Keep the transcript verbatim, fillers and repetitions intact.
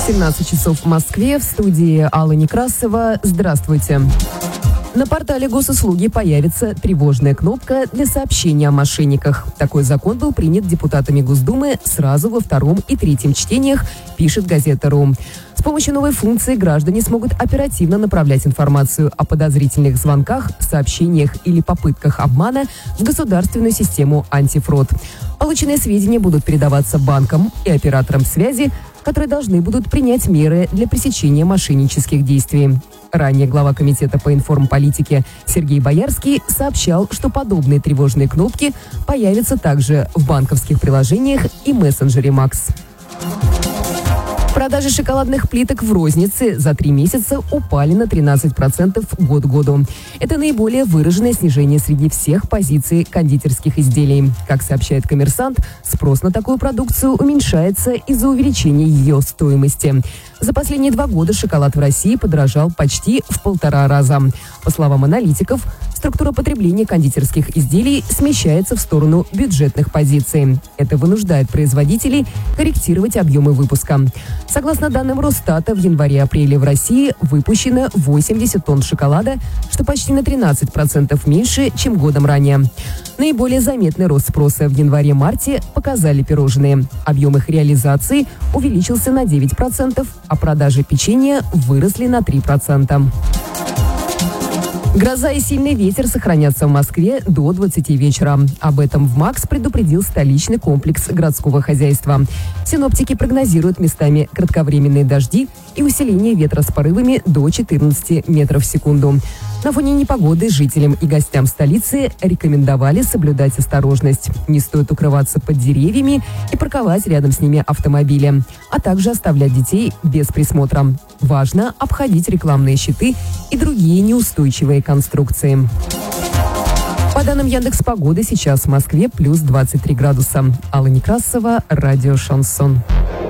семнадцать часов в Москве. В студии Алла Некрасова. Здравствуйте. На портале госуслуги появится тревожная кнопка для сообщения о мошенниках. Такой закон был принят депутатами Госдумы сразу во втором и третьем чтениях, пишет газета.ру. С помощью новой функции граждане смогут оперативно направлять информацию о подозрительных звонках, сообщениях или попытках обмана в государственную систему антифрод. Полученные сведения будут передаваться банкам и операторам связи, которые должны будут принять меры для пресечения мошеннических действий. Ранее глава комитета по информполитике Сергей Боярский сообщал, что подобные тревожные кнопки появятся также в банковских приложениях и мессенджере Макс. Продажи шоколадных плиток в рознице за три месяца упали на тринадцать процентов год к году. Это наиболее выраженное снижение среди всех позиций кондитерских изделий. Как сообщает «Коммерсант», спрос на такую продукцию уменьшается из-за увеличения ее стоимости. За последние два года шоколад в России подорожал почти в полтора раза. По словам аналитиков, структура потребления кондитерских изделий смещается в сторону бюджетных позиций. Это вынуждает производителей корректировать объемы выпуска. Согласно данным Росстата, в январе-апреле в России выпущено восемьдесят тонн шоколада, что почти на тринадцать процентов меньше, чем годом ранее. Наиболее заметный рост спроса в январе-марте показали пирожные. Объем их реализации увеличился на девять процентов, а продажи печенья выросли на три процента. Гроза и сильный ветер сохранятся в Москве до двадцати вечера. Об этом в МАКС предупредил столичный комплекс городского хозяйства. Синоптики прогнозируют местами кратковременные дожди и усиление ветра с порывами до четырнадцати метров в секунду. На фоне непогоды жителям и гостям столицы рекомендовали соблюдать осторожность. Не стоит укрываться под деревьями и парковать рядом с ними автомобили, а также оставлять детей без присмотра. Важно обходить рекламные щиты и другие неустойчивые конструкции. По данным Яндекс.Погоды, сейчас в Москве плюс двадцать три градуса. Алла Некрасова, радио «Шансон».